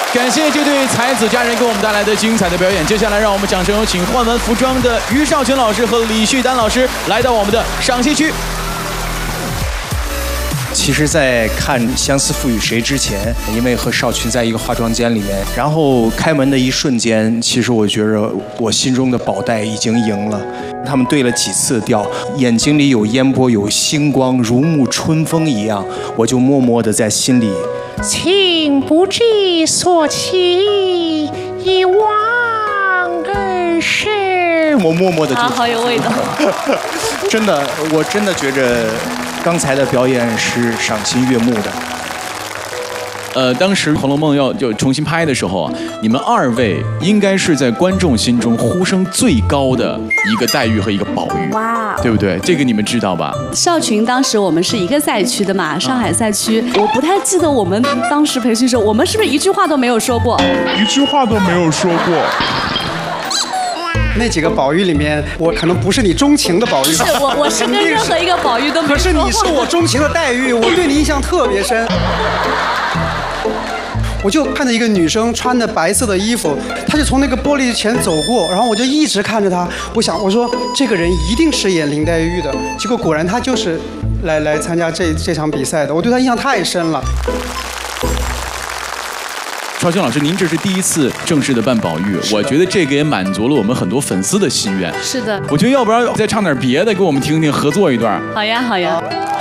感谢这对才子佳人给我们带来的精彩的表演。接下来，让我们掌声有请换完服装的于少群老师和李旭丹老师来到我们的赏析区。 其实，在看《相思赋予谁》之前，因为和少群在一个化妆间里面，然后开门的一瞬间，其实我觉着我心中的宝黛已经赢了。他们对了几次调，眼睛里有烟波，有星光，如沐春风一样，我就默默地在心里。 情不知所起，一往而深。 我默默的就好有味道。 真的，我真的觉着刚才的表演是赏心悦目的。 当时《红楼梦》要就重新拍的时候啊，你们二位应该是在观众心中呼声最高的一个黛玉和一个宝玉， 哇， 对不对？这个你们知道吧？ 少群当时我们是一个赛区的嘛，上海赛区，我不太记得我们当时培训时候，我们是不是一句话都没有说过？ 一句话都没有说过。 那几个宝玉里面，我可能不是你钟情的宝玉。 是我是跟任何一个宝玉都没可是说话。 你是我钟情的黛玉，我对你印象特别深。我就看着一个女生穿着白色的衣服，她就从那个玻璃前走过，然后我就一直看着她。我说这个人一定是演林黛玉的，结果果然她就是来参加这场比赛的。我对她印象太深了。 少群老师，您这是第一次正式的扮宝玉，我觉得这个也满足了我们很多粉丝的心愿。 是的， 我觉得要不然再唱点别的给我们听听，合作一段。 好呀好呀。